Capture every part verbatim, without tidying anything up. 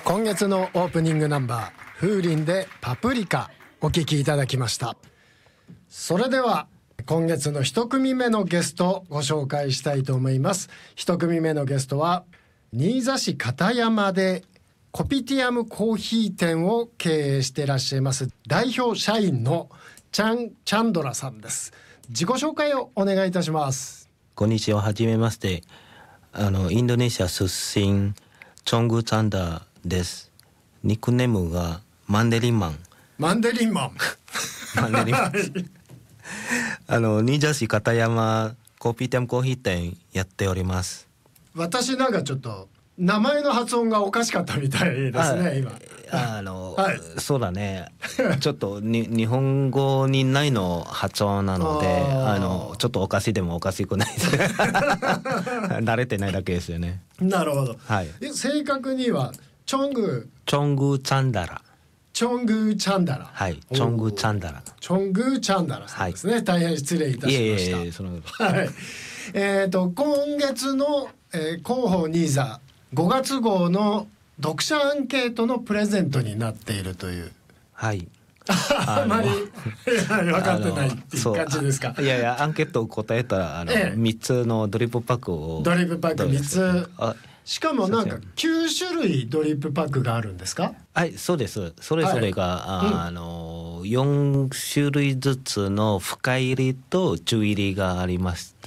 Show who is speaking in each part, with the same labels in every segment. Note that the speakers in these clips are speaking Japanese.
Speaker 1: 今月のオープニングナンバー、風鈴でパプリカお聴きいただきました。それでは今月の一組目のゲストをご紹介したいと思います。一組目のゲストは新座市片山でコピティアムコーヒー店を経営していらっしゃいます代表社員のチャン・チャンドラさんです。自己紹介をお願いいたします。
Speaker 2: こんにちは、はじめまして。あのインドネシア出身チョング・チャンダです。ニックネームがマンデリンマン。
Speaker 1: マンデリンマン
Speaker 2: マンデリンマンあの新座市片山コピーティアムコーヒー店やっております。
Speaker 1: 私なんかちょっと名前の発音がおかしかったみたいですね今。
Speaker 2: あの、
Speaker 1: はい、
Speaker 2: そうだねちょっとに日本語にないの発音なのでああのちょっとおかしいでもおかしくないです慣れてないだけですよね。
Speaker 1: なるほど、
Speaker 2: はい、
Speaker 1: 正確にはチョング
Speaker 2: チョングチャンダラ
Speaker 1: チョングチャンダラ
Speaker 2: はいチョングチャンダラ
Speaker 1: チョングチャンダラさんですね、はい、大変失礼いたしました。いえいえいえそのはいえーと今月の、えー、広報ニーザごがつ号の読者アンケートのプレゼントになっているという。
Speaker 2: はい
Speaker 1: あまり分かってないっていう感じですか。
Speaker 2: いやいやアンケートを答えたらあの、ええ、みっつのドリップパックを
Speaker 1: ドリップパックみっつしかもなんかきゅうしゅるいドリップパックがあるんですか。
Speaker 2: はいそうです。それぞれが、はい、あ、あのよんしゅるいずつの深入りと中入りがありまして、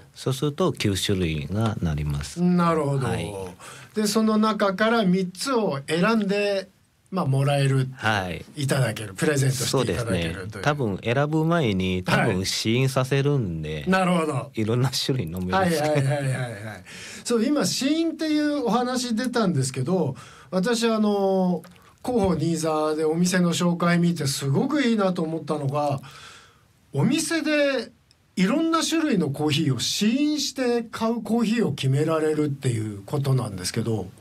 Speaker 2: そうするときゅうしゅるいがなります。
Speaker 1: なるほど、はい、でその中からみっつを選んでまあもらえる、はい、いただけるプレゼントしていただけるという。そうですね、
Speaker 2: 多分選ぶ前に多分試飲させるんで、はい、なるほどいろんな種類飲める。
Speaker 1: はいはいはいはいはいそう今試飲っていうお話出たんですけど、私あの広報ニーザでお店の紹介見てすごくいいなと思ったのが、お店でいろんな種類のコーヒーを試飲して買うコーヒーを決められるっていうことなんですけど、